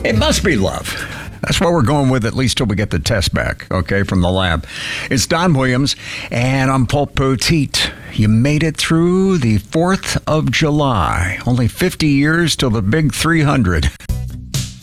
It must be love. That's what we're going with, at least till we get the test back, okay, from the lab. It's Don Williams, and I'm Paul Poteet. You made it through the 4th of July. Only 50 years till the big 300.